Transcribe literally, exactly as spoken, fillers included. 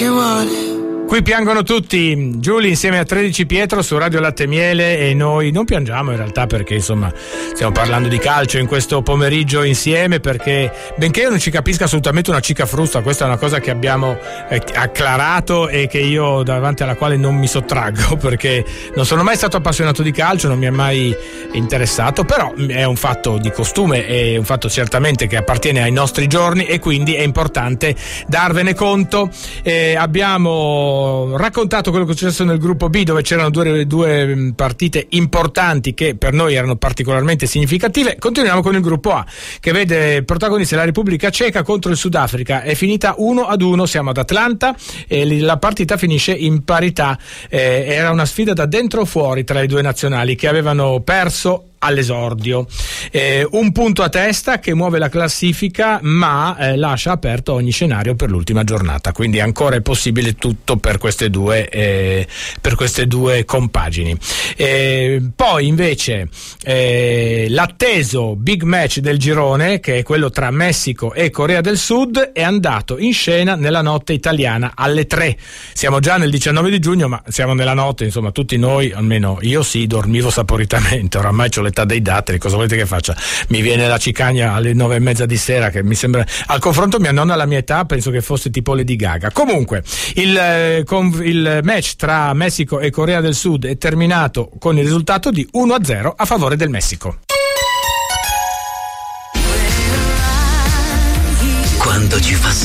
chiamare. Qui piangono tutti, Giulia insieme a tredici Pietro su Radio Latte e Miele, e noi non piangiamo in realtà perché insomma stiamo parlando di calcio in questo pomeriggio insieme, perché benché io non ci capisca assolutamente una cica frusta, questa è una cosa che abbiamo eh, acclarato e che io davanti alla quale non mi sottraggo, perché non sono mai stato appassionato di calcio, non mi è mai interessato, però è un fatto di costume, è un fatto certamente che appartiene ai nostri giorni e quindi è importante darvene conto. Eh, abbiamo raccontato quello che è successo nel gruppo B, dove c'erano due, due partite importanti che per noi erano particolarmente significative. Continuiamo con il gruppo A, che vede protagonista la Repubblica Ceca contro il Sudafrica. È finita uno ad uno, siamo ad Atlanta e la partita finisce in parità. Eh, era una sfida da dentro o fuori tra i due nazionali che avevano perso all'esordio. Eh, un punto a testa che muove la classifica, ma eh, lascia aperto ogni scenario per l'ultima giornata, quindi ancora è possibile tutto per queste due eh, per queste due compagini. Eh, poi invece eh, l'atteso big match del girone, che è quello tra Messico e Corea del Sud, è andato in scena nella notte italiana alle tre. Siamo già nel diciannove di giugno, ma siamo nella notte, insomma tutti noi, almeno io sì, dormivo saporitamente, oramai c'ho l'età dei datteri, cosa volete che faccia? Mi viene la cicagna alle nove e mezza di sera, che mi sembra, al confronto mia nonna alla mia età penso che fosse tipo Lady Gaga. Comunque il, eh, con, il match tra Messico e Corea del Sud è terminato con il risultato di uno a zero a favore del Messico. Quando ci fa